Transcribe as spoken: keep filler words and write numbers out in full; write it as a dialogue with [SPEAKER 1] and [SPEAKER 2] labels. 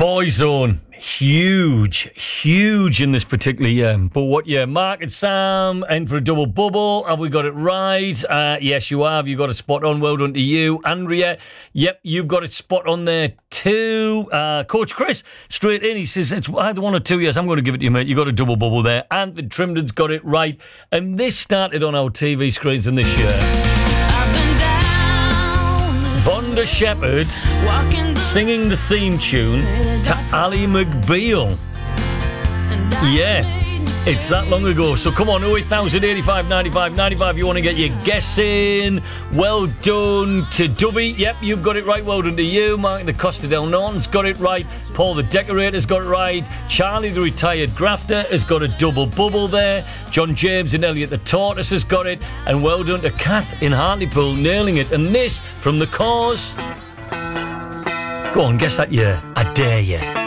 [SPEAKER 1] Boyzone, huge, huge in this particular year. But what year? Mark and Sam, in for a double bubble. Have we got it right? Uh, yes, you have. You got it spot on. Well done to you. Andrea, yep, you've got it spot on there too. Uh, Coach Chris, straight in, he says, it's either one or two. Yes, I'm going to give it to you, mate. You got a double bubble there. Anthony Trimden's got it right. And this started on our T V screens in this year. Vonda Shepherd singing the theme tune to Ally McBeal. Yeah, it's that long ago. So come on, oh eight thousand eighty-five ninety-five ninety-five if you want to get your guess in. Well done to Dovey. Yep, you've got it right. Well done to you. Mark the Costa del Norton's got it right. Paul the Decorator's got it right. Charlie the Retired Grafter has got a double bubble there. John James and Elliot the Tortoise has got it. And well done to Kath in Hartlepool, nailing it. And this from The Cause. Go on, guess that year. I dare you.